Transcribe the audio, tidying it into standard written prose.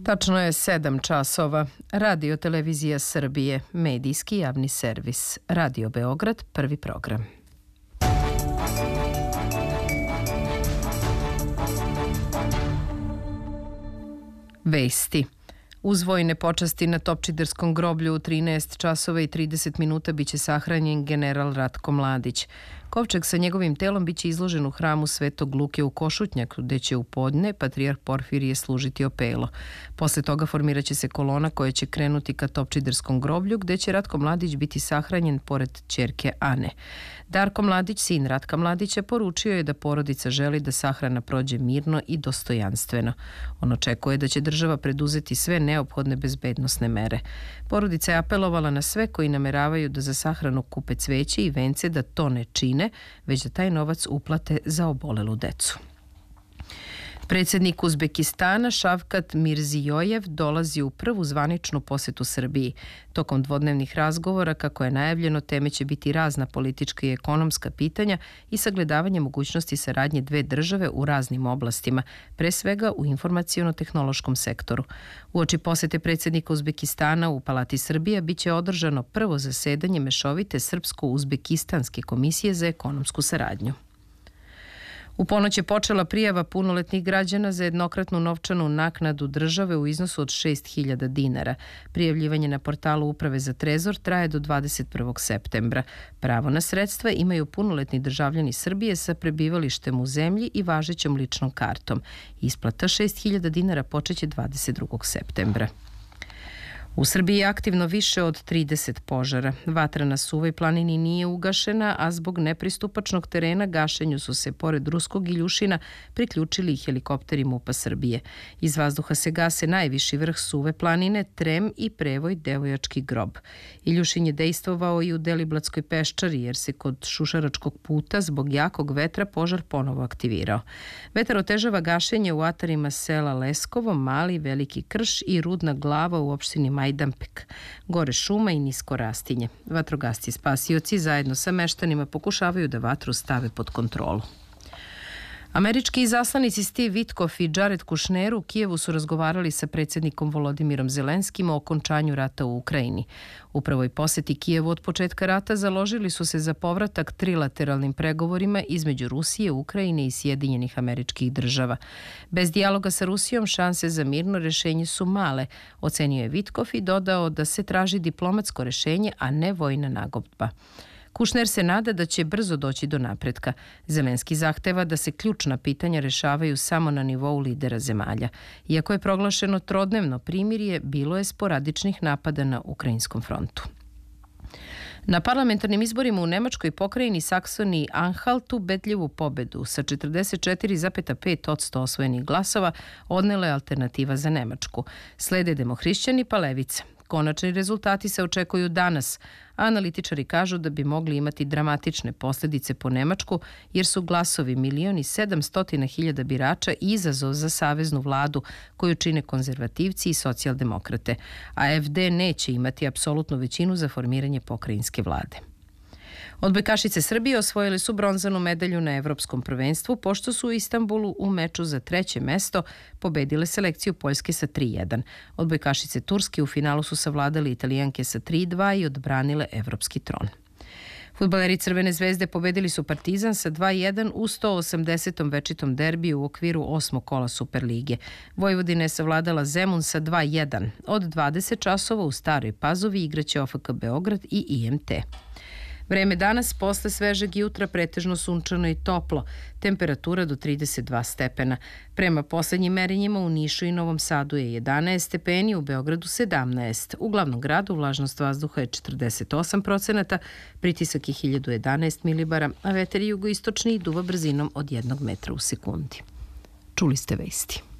Tačno je 7 časova. Radio Televizija Srbije, medijski javni servis. Radio Beograd, prvi program. Vesti. Uz vojne počasti na Topčiderskom groblju u 13 časova i 30 minuta biće sahranjen general Ratko Mladić. Kovčeg sa njegovim telom biće izložen u hramu Svetog Luke u Košutnjaku, gde će u podne patrijarh Porfirije služiti opelo. Posle toga formiraće se kolona koja će krenuti ka Topčiderskom groblju, gde će Ratko Mladić biti sahranjen pored ćerke Ane. Darko Mladić, sin Ratka Mladića, poručio je da porodica želi da sahrana prođe mirno i dostojanstveno. On očekuje da će država preduzeti sve neophodne bezbednosne mere. Porodica je apelovala na sve koji nameravaju da za sahranu kupe cveće i vence da to ne čine, već da taj novac uplate za obolelu decu. Predsjednik Uzbekistana Šavkat Mirzijojev dolazi u prvu zvaničnu posetu Srbiji. Tokom dvodnevnih razgovora, kako je najavljeno, teme će biti razna politička i ekonomska pitanja i sagledavanje mogućnosti saradnje dve države u raznim oblastima, pre svega u informaciono-tehnološkom sektoru. Uoči posete predsjednika Uzbekistana u Palati Srbija biće održano prvo zasedanje mešovite Srpsko-Uzbekistanske komisije za ekonomsku saradnju. U ponoć je počela prijava punoletnih građana za jednokratnu novčanu naknadu države u iznosu od 6.000 dinara. Prijavljivanje na portalu Uprave za trezor traje do 21. septembra. Pravo na sredstva imaju punoletni državljani Srbije sa prebivalištem u zemlji i važećom ličnom kartom. Isplata 6.000 dinara počeće 22. septembra. U Srbiji je aktivno više od 30 požara. Vatra na Suvoj planini nije ugašena, a zbog nepristupačnog terena gašenju su se, pored ruskog Iljušina, priključili i helikopteri MUP-a Srbije. Iz vazduha se gase najviši vrh Suve planine, Trem i prevoj Devojački grob. Iljušin je dejstvovao i u Deliblatskoj peščari, jer se kod Šušaračkog puta zbog jakog vetra požar ponovo aktivirao. Vetar otežava gašenje u atarima sela Leskovo, Mali, Veliki Krš i Rudna Glava u opštini Majdanpek. Gore šuma i nisko rastinje. Vatrogasci spasioci zajedno sa meštanima pokušavaju da vatru stave pod kontrolu. Američki izaslanici Steve Witkoff i Jared Kushner u Kijevu su razgovarali sa predsjednikom Volodimirom Zelenskim o okončanju rata u Ukrajini. U prvoj poseti Kijevu od početka rata založili su se za povratak trilateralnim pregovorima između Rusije, Ukrajine i Sjedinjenih Američkih Država. Bez dijaloga sa Rusijom šanse za mirno rešenje su male, ocenio je Witkoff i dodao da se traži diplomatsko rešenje, a ne vojna nagodba. Kušner se nada da će brzo doći do napretka. Zelenski zahteva da se ključna pitanja rešavaju samo na nivou lidera zemalja. Iako je proglašeno trodnevno primirje, bilo je sporadičnih napada na ukrajinskom frontu. Na parlamentarnim izborima u Nemačkoj pokrajini Saksoniji Anhaltu bedljivu pobedu sa 44,5% osvojenih glasova odnela je Alternativa za Nemačku. Slede Demohrišćani pa Levica. Konačni rezultati se očekuju danas, a analitičari kažu da bi mogli imati dramatične posljedice po Nemačku, jer su glasovi 1.700.000 birača izazov za saveznu vladu koju čine konzervativci i socijaldemokrate. AfD neće imati apsolutnu većinu za formiranje pokrajinske vlade. Odbojkašice Srbije osvojili su bronzanu medalju na Evropskom prvenstvu, pošto su u Istanbulu u meču za 3. mesto pobedile selekciju Poljske sa 3:1. Odbojkašice Turske u finalu su savladali Italijanke sa 3:2 i odbranile evropski tron. Fudbaleri Crvene zvezde pobedili su Partizan sa 2:1 u 180. večitom derbiju u okviru 8. kola Superlige. Vojvodina je savladala Zemun sa 2:1. Od 20 časova u Staroj Pazovi igraće OFK Beograd i IMT. Vreme danas posle svežeg jutra pretežno sunčano i toplo, temperatura do 32 stepena. Prema poslednjim merenjima u Nišu i Novom Sadu je 11 stepeni, u Beogradu 17. U glavnom gradu vlažnost vazduha je 48%, pritisak je 1011 milibara, a veter jugoistočni duva brzinom od 1 metra u sekundi. Čuli ste vesti.